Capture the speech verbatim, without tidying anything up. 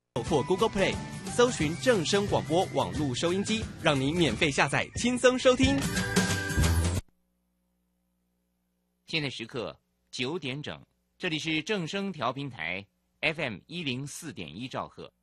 或 Google Play 搜寻正声广播网络收音机，让你免费下载，轻松收听。 现在时刻九点整，这里是正声调频台 F M 一零四点一兆赫。